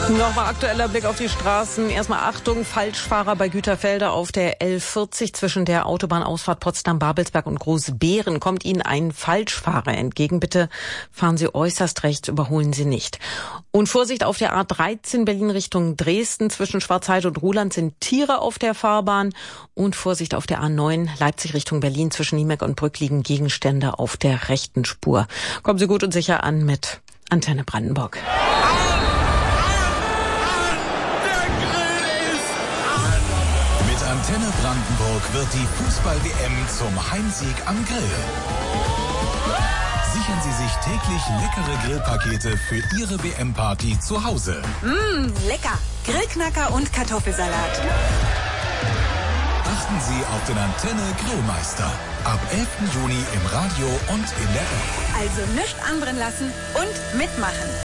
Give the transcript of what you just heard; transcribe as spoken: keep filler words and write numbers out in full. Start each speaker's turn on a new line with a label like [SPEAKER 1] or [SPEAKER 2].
[SPEAKER 1] Nochmal aktueller Blick auf die Straßen. Erstmal Achtung, Falschfahrer bei Güterfelder auf der L vierzig zwischen der Autobahnausfahrt Potsdam-Babelsberg und Großbeeren. Kommt Ihnen ein Falschfahrer entgegen, bitte fahren Sie äußerst rechts, überholen Sie nicht. Und Vorsicht auf der A dreizehn Berlin Richtung Dresden. Zwischen Schwarzheide und Ruhland sind Tiere auf der Fahrbahn. Und Vorsicht auf der A neun Leipzig Richtung Berlin. Zwischen Niemeck und Brück liegen Gegenstände auf der rechten Spur. Kommen Sie gut und sicher an mit Antenne Brandenburg.
[SPEAKER 2] Antenne Brandenburg wird die Fußball-W M zum Heimsieg am Grill. Sichern Sie sich täglich leckere Grillpakete für Ihre W M-Party zu Hause.
[SPEAKER 3] Mmh, lecker. Grillknacker und Kartoffelsalat.
[SPEAKER 2] Achten Sie auf den Antenne Grillmeister. Ab elften Juni im Radio und in der App.
[SPEAKER 3] Also nichts anbrennen lassen und mitmachen.